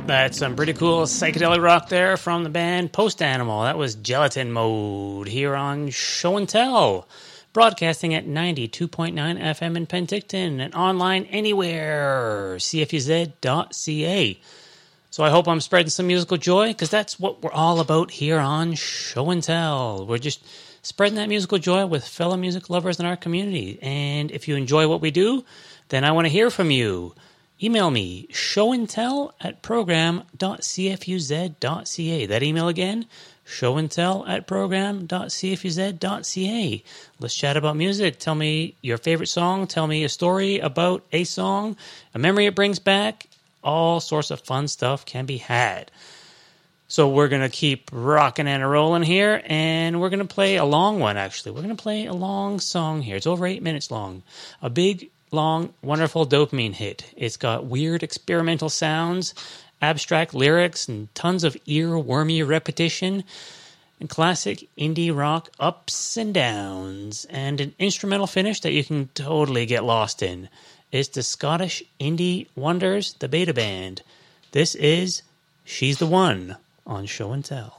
That's some pretty cool psychedelic rock there from the band Post Animal. That was Gelatin Mode here on Show and Tell, broadcasting at 92.9 FM in Penticton and online anywhere, cfuz.ca. So I hope I'm spreading some musical joy, because that's what we're all about here on Show and Tell. We're just spreading that musical joy with fellow music lovers in our community. And if you enjoy what we do, then I want to hear from you. Email me, showandtell@program.cfuz.ca. That email again, showandtell@program.cfuz.ca. Let's chat about music. Tell me your favorite song. Tell me a story about a song, a memory it brings back. All sorts of fun stuff can be had. So we're going to keep rocking and rolling here, and we're going to play a long one, actually. We're going to play a long song here. It's over 8 minutes long. A big, long, wonderful dopamine hit. It's got weird experimental sounds, abstract lyrics, and tons of earwormy repetition, and classic indie rock ups and downs, and an instrumental finish that you can totally get lost in. It's the Scottish indie wonders, the Beta Band. This is She's the One on Show and Tell.